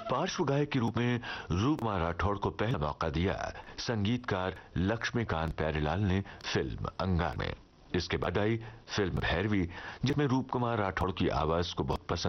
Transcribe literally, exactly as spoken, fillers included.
पार्श्व गायक के रूप में रूप कुमार राठौड़ को पहला मौका दिया संगीतकार लक्ष्मीकांत प्यारेलाल ने फिल्म अंगार में। इसके बाद आई फिल्म भैरवी, जिसमें रूप कुमार राठौड़ की आवाज को बहुत पसंद